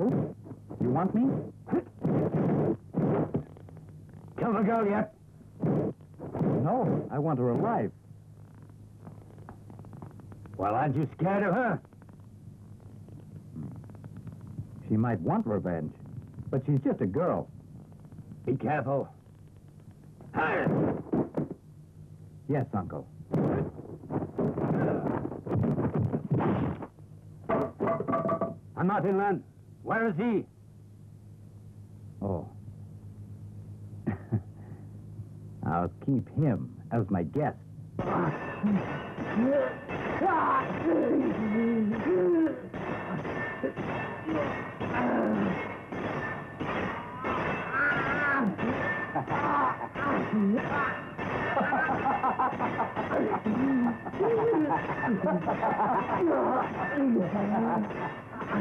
Uncle? You want me? Kill the girl yet? No, I want her alive. Well, aren't you scared of her? She might want revenge, but she's just a girl. Be careful. Hi. Yes, Uncle. I'm not inland. Where is he? Oh. I'll keep him as my guest.